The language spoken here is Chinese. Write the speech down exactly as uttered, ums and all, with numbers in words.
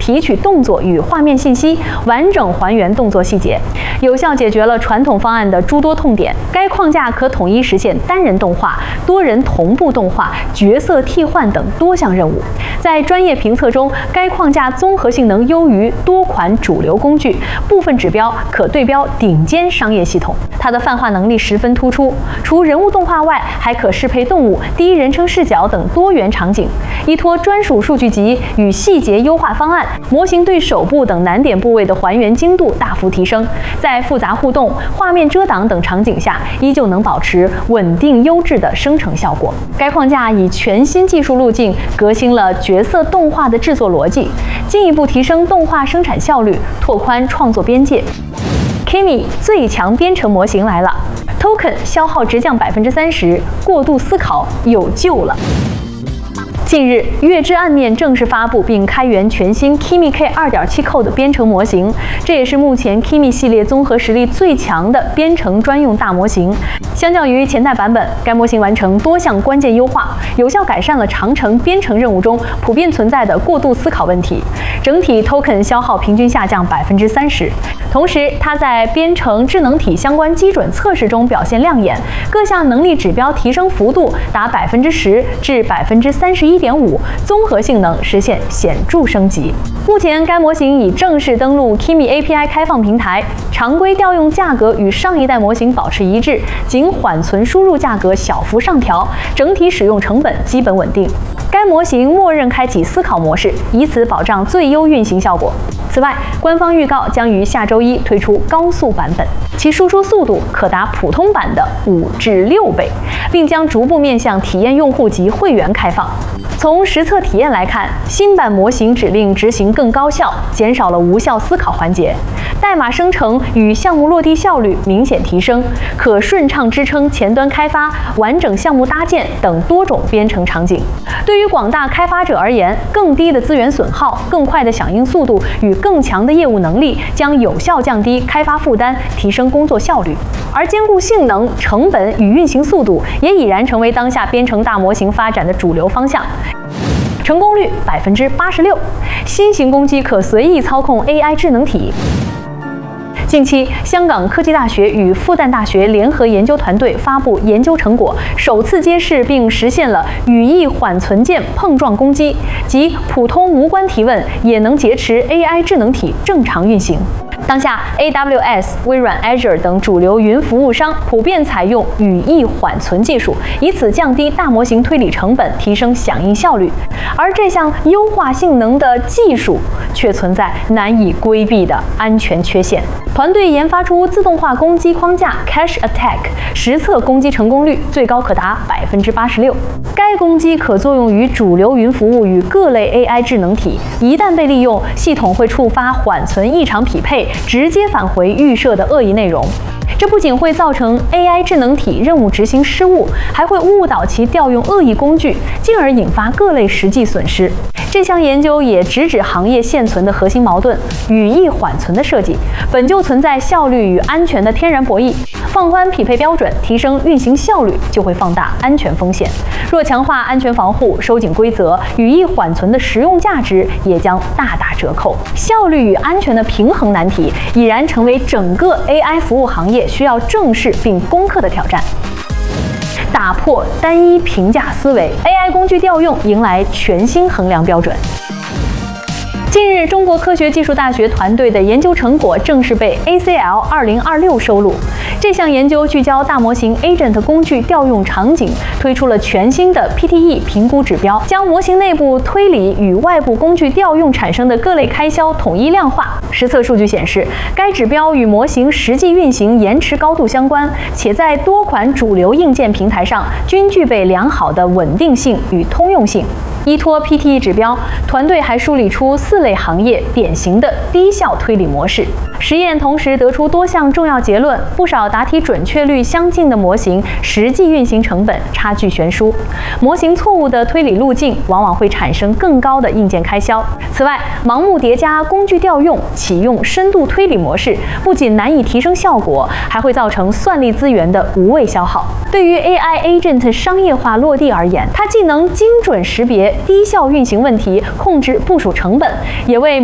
提取动作与画面信息，完整还原动作细节，有效解决了传统方案的诸多痛点。该框架可统一实现单人动画、多人同步动画、角色替换等多项任务。在专业评测中，该框架综合性能优于多款主流工具，部分指标可对标顶尖商业系统。它的泛化能力十分突出，除人物动画外，还可适配动物、第一人称视角等多元场景。依托专属数据集与细节优化方案，模型对手部等难点部位的还原精度大幅提升，在复杂互动、画面遮挡等场景下，依旧能保持稳定优质的生成效果。该框架以全新技术路径革新了角色动画的制作逻辑，进一步提升动画生产效率，拓宽创作边界。Kimi 最强编程模型来了 ，Token 消耗直降百分之三十，过度思考有救了。近日，月之暗面正式发布并开源全新 Kimi K 二点七 Code 编程模型，这也是目前 Kimi 系列综合实力最强的编程专用大模型。相较于前代版本，该模型完成多项关键优化，有效改善了长程编程任务中普遍存在的过度思考问题，整体 Token 消耗平均下降百分之三十。同时，它在编程智能体相关基准测试中表现亮眼，各项能力指标提升幅度达百分之十至百分之三十一点五，综合性能实现显著升级。目前，该模型已正式登陆 Kimi A P I 开放平台，常规调用价格与上一代模型保持一致，仅缓存输入价格小幅上调，整体使用成本基本稳定。该模型默认开启思考模式，以此保障最优运行效果。此外，官方预告将于下周一推出高速版本，其输出速度可达普通版的五至六倍，并将逐步面向体验用户及会员开放。从实测体验来看，新版模型指令执行更高效，减少了无效思考环节，代码生成与项目落地效率明显提升，可顺畅支撑前端开发、完整项目搭建等多种编程场景。对于广大开发者而言，更低的资源损耗、更快的响应速度与更强的业务能力将有效降低开发负担，提升工作效率。而兼顾性能、成本与运行速度，也已然成为当下编程大模型发展的主流方向。成功率百分之八十六，新型攻击可随意操控 A I 智能体。近期，香港科技大学与复旦大学联合研究团队发布研究成果，首次揭示并实现了语义缓存键碰撞攻击，即普通无关提问也能劫持 A I 智能体正常运行。当下 ，A W S、微软 Azure 等主流云服务商普遍采用语义缓存技术，以此降低大模型推理成本，提升响应效率。而这项优化性能的技术却存在难以规避的安全缺陷。团队研发出自动化攻击框架 Cache Attack， 实测攻击成功率最高可达百分之八十六。该攻击可作用于主流云服务与各类 A I 智能体，一旦被利用，系统会触发缓存异常匹配，直接返回预设的恶意内容。这不仅会造成 A I 智能体任务执行失误，还会误导其调用恶意工具，进而引发各类实际损失。这项研究也直指行业现存的核心矛盾：语义缓存的设计本就存在效率与安全的天然博弈，放宽匹配标准，提升运行效率，就会放大安全风险。若强化安全防护，收紧规则，语义缓存的实用价值也将大打折扣。效率与安全的平衡难题，已然成为整个 A I 服务行业需要正视并攻克的挑战。打破单一评价思维 ，A I 工具调用迎来全新衡量标准。近日，中国科学技术大学团队的研究成果正式被 A C L 二零二六收录。这项研究聚焦大模型 Agent 工具调用场景，推出了全新的 P T E 评估指标，将模型内部推理与外部工具调用产生的各类开销统一量化。实测数据显示，该指标与模型实际运行延迟高度相关，且在多款主流硬件平台上均具备良好的稳定性与通用性。依托 P T E 指标，团队还梳理出四类行业典型的低效推理模式。实验同时得出多项重要结论，不少答题准确率相近的模型，实际运行成本差距悬殊。模型错误的推理路径往往会产生更高的硬件开销。此外，盲目叠加工具调用，启用深度推理模式，不仅难以提升效果，还会造成算力资源的无谓消耗。对于 A I Agent 商业化落地而言，它既能精准识别低效运行问题，控制部署成本，也为